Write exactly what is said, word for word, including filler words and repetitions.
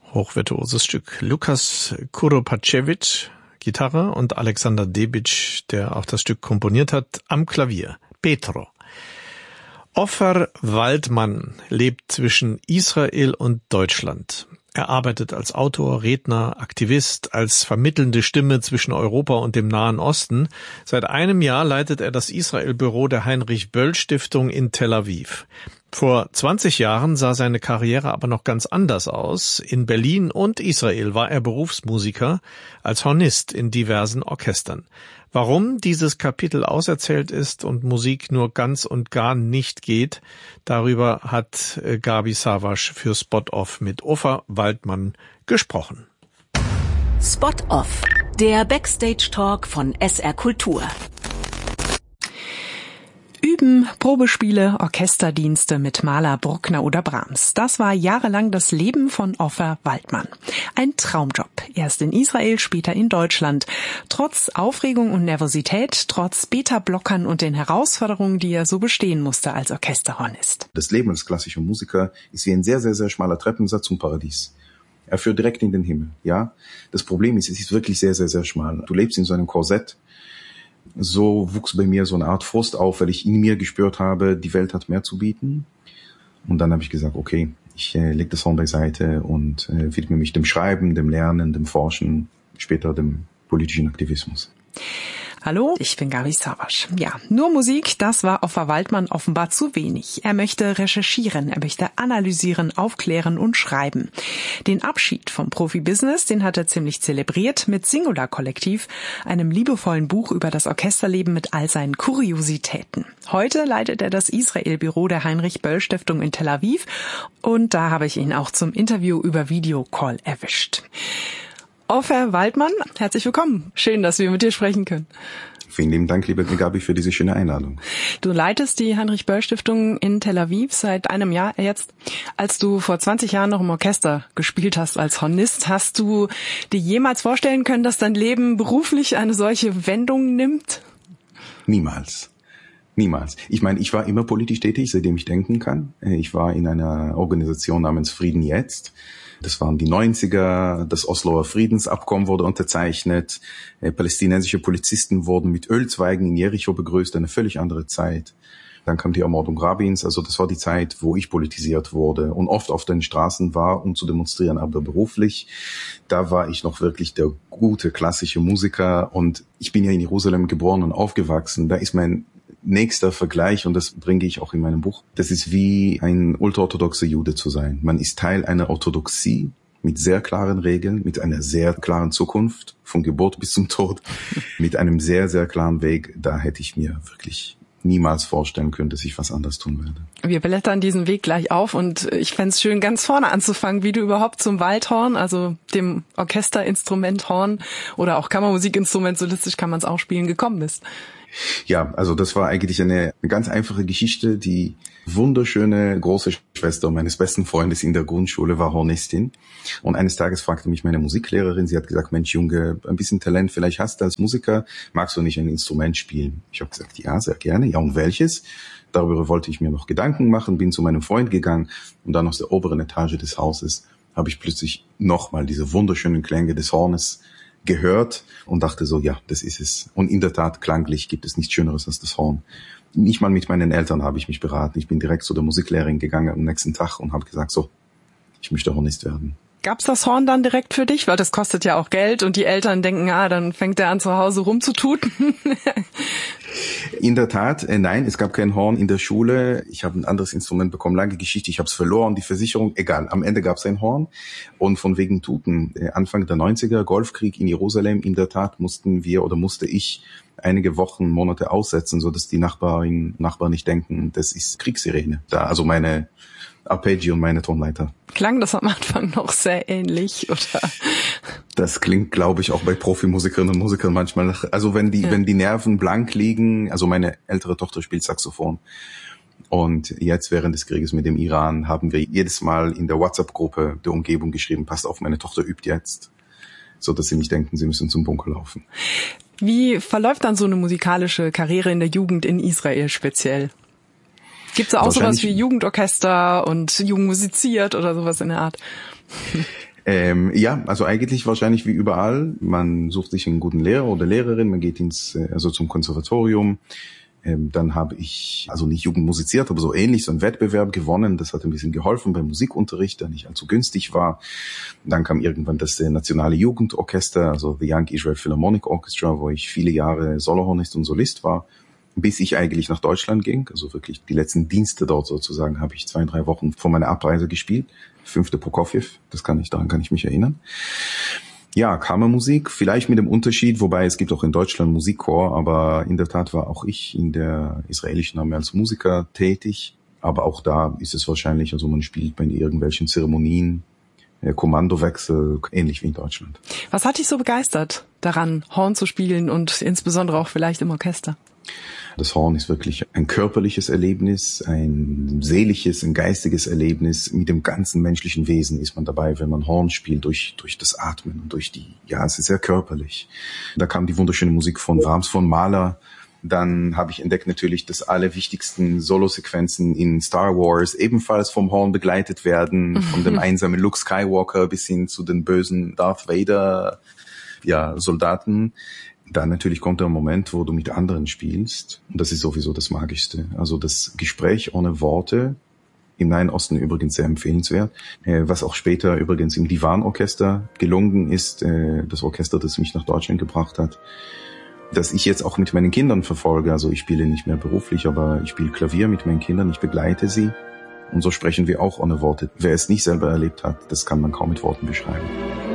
hochvirtuoses Stück. Lukas Kuropatschewitsch, Gitarre, und Alexander Debic, der auch das Stück komponiert hat, am Klavier. Petro. Ofer Waldmann lebt zwischen Israel und Deutschland. Er arbeitet als Autor, Redner, Aktivist, als vermittelnde Stimme zwischen Europa und dem Nahen Osten. Seit einem Jahr leitet er das Israel-Büro der Heinrich-Böll-Stiftung in Tel Aviv. Vor zwanzig Jahren sah seine Karriere aber noch ganz anders aus. In Berlin und Israel war er Berufsmusiker als Hornist in diversen Orchestern. Warum dieses Kapitel auserzählt ist und Musik nur ganz und gar nicht geht, darüber hat Gabi Savasch für Spot Off mit Ofer Waldmann gesprochen. Spot Off, der Backstage-Talk von S R Kultur. Üben, Probespiele, Orchesterdienste mit Mahler, Bruckner oder Brahms. Das war jahrelang das Leben von Ofer Waldmann. Ein Traumjob. Erst in Israel, später in Deutschland. Trotz Aufregung und Nervosität, trotz Beta-Blockern und den Herausforderungen, die er so bestehen musste als Orchesterhornist. Das Leben als klassischer Musiker ist wie ein sehr, sehr, sehr schmaler Treppensatz zum Paradies. Er führt direkt in den Himmel, ja. Das Problem ist, es ist wirklich sehr, sehr, sehr schmal. Du lebst in so einem Korsett. So wuchs bei mir so eine Art Frust auf, weil ich in mir gespürt habe, die Welt hat mehr zu bieten. Und dann habe ich gesagt, okay, ich äh, lege das Horn beiseite und äh, widme mich dem Schreiben, dem Lernen, dem Forschen, später dem politischen Aktivismus. Hallo, ich bin Gabi Savasch. Ja, nur Musik, das war Ofer Waldmann offenbar zu wenig. Er möchte recherchieren, er möchte analysieren, aufklären und schreiben. Den Abschied vom Profibusiness, den hat er ziemlich zelebriert mit Singular Kollektiv, einem liebevollen Buch über das Orchesterleben mit all seinen Kuriositäten. Heute leitet er das Israel-Büro der Heinrich-Böll-Stiftung in Tel Aviv und da habe ich ihn auch zum Interview über Videocall erwischt. Ofer Waldmann, herzlich willkommen. Schön, dass wir mit dir sprechen können. Vielen lieben Dank, liebe Gabi, für diese schöne Einladung. Du leitest die Heinrich-Böll-Stiftung in Tel Aviv seit einem Jahr jetzt. Als du vor zwanzig Jahren noch im Orchester gespielt hast als Hornist, hast du dir jemals vorstellen können, dass dein Leben beruflich eine solche Wendung nimmt? Niemals. Niemals. Ich meine, ich war immer politisch tätig, seitdem ich denken kann. Ich war in einer Organisation namens Frieden Jetzt. Das waren die neunziger, das Osloer Friedensabkommen wurde unterzeichnet, äh, palästinensische Polizisten wurden mit Ölzweigen in Jericho begrüßt, eine völlig andere Zeit. Dann kam die Ermordung Rabins, also das war die Zeit, wo ich politisiert wurde und oft auf den Straßen war, um zu demonstrieren, aber beruflich. Da war ich noch wirklich der gute, klassische Musiker und ich bin ja in Jerusalem geboren und aufgewachsen. Da ist mein nächster Vergleich, und das bringe ich auch in meinem Buch, das ist wie ein ultraorthodoxer Jude zu sein. Man ist Teil einer Orthodoxie mit sehr klaren Regeln, mit einer sehr klaren Zukunft, von Geburt bis zum Tod, mit einem sehr, sehr klaren Weg. Da hätte ich mir wirklich niemals vorstellen können, dass ich was anderes tun werde. Wir blättern diesen Weg gleich auf und ich fände es schön, ganz vorne anzufangen, wie du überhaupt zum Waldhorn, also dem Orchesterinstrument Horn oder auch Kammermusikinstrument, solistisch kann man es auch spielen, gekommen bist. Ja, also das war eigentlich eine, eine ganz einfache Geschichte. Die wunderschöne große Schwester meines besten Freundes in der Grundschule war Hornistin. Und eines Tages fragte mich meine Musiklehrerin, sie hat gesagt, Mensch Junge, ein bisschen Talent vielleicht hast du als Musiker, magst du nicht ein Instrument spielen? Ich habe gesagt, ja, sehr gerne. Ja, und welches? Darüber wollte ich mir noch Gedanken machen, bin zu meinem Freund gegangen und dann aus der oberen Etage des Hauses habe ich plötzlich nochmal diese wunderschönen Klänge des Hornes gehört und dachte so, ja, das ist es. Und in der Tat, klanglich gibt es nichts Schöneres als das Horn. Nicht mal mit meinen Eltern habe ich mich beraten. Ich bin direkt zu der Musiklehrerin gegangen am nächsten Tag und habe gesagt, so, ich möchte Hornist werden. Gab's das Horn dann direkt für dich? Weil das kostet ja auch Geld und die Eltern denken, ah, dann fängt er an zu Hause rumzututen. In der Tat, äh, nein, es gab kein Horn in der Schule. Ich habe ein anderes Instrument bekommen, lange Geschichte. Ich habe es verloren, die Versicherung, egal. Am Ende gab es ein Horn und von wegen Tuten. Äh, Anfang der neunziger, Golfkrieg in Jerusalem. In der Tat mussten wir oder musste ich einige Wochen, Monate aussetzen, so dass die Nachbarinnen, Nachbarn nicht denken, das ist Kriegssirene. Da, also meine Arpeggio und meine Tonleiter. Klang das am Anfang noch sehr ähnlich, oder? Das klingt, glaube ich, auch bei Profimusikerinnen und Musikern manchmal nach, also wenn die, ja. wenn die Nerven blank liegen, also meine ältere Tochter spielt Saxophon. Und jetzt während des Krieges mit dem Iran haben wir jedes Mal in der WhatsApp-Gruppe der Umgebung geschrieben, passt auf, meine Tochter übt jetzt, so dass sie nicht denken, sie müssen zum Bunker laufen. Wie verläuft dann so eine musikalische Karriere in der Jugend in Israel speziell? Gibt's da auch sowas wie Jugendorchester und Jugend musiziert oder sowas in der Art? Ähm, ja, also eigentlich wahrscheinlich wie überall. Man sucht sich einen guten Lehrer oder Lehrerin, man geht ins, also zum Konservatorium. Ähm, dann habe ich, also nicht Jugend musiziert, aber so ähnlich, so einen Wettbewerb gewonnen. Das hat ein bisschen geholfen beim Musikunterricht, der nicht allzu günstig war. Dann kam irgendwann das äh, nationale Jugendorchester, also The Young Israel Philharmonic Orchestra, wo ich viele Jahre Solohornist und Solist war, bis ich eigentlich nach Deutschland ging. Also wirklich die letzten Dienste dort sozusagen habe ich zwei, drei Wochen vor meiner Abreise gespielt. Fünfte Prokofjew, das kann ich, daran kann ich mich erinnern. Ja, Kammermusik, vielleicht mit dem Unterschied, wobei es gibt auch in Deutschland Musikchor, aber in der Tat war auch ich in der israelischen Armee als Musiker tätig. Aber auch da ist es wahrscheinlich, also man spielt bei irgendwelchen Zeremonien, Kommandowechsel, ähnlich wie in Deutschland. Was hat dich so begeistert daran, Horn zu spielen und insbesondere auch vielleicht im Orchester? Das Horn ist wirklich ein körperliches Erlebnis, ein seelisches, ein geistiges Erlebnis. Mit dem ganzen menschlichen Wesen ist man dabei, wenn man Horn spielt, durch, durch das Atmen und durch die, ja, es ist sehr körperlich. Da kam die wunderschöne Musik von Brahms, von Mahler. Dann habe ich entdeckt natürlich, dass alle wichtigsten Solosequenzen in Star Wars ebenfalls vom Horn begleitet werden, von dem einsamen Luke Skywalker bis hin zu den bösen Darth Vader, ja, Soldaten. Dann natürlich kommt der Moment, wo du mit anderen spielst. Und das ist sowieso das Magischste. Also das Gespräch ohne Worte, im Nahen Osten übrigens sehr empfehlenswert, äh, was auch später übrigens im Divan-Orchester gelungen ist, äh, das Orchester, das mich nach Deutschland gebracht hat, dass ich jetzt auch mit meinen Kindern verfolge. Also ich spiele nicht mehr beruflich, aber ich spiele Klavier mit meinen Kindern, ich begleite sie. Und so sprechen wir auch ohne Worte. Wer es nicht selber erlebt hat, das kann man kaum mit Worten beschreiben.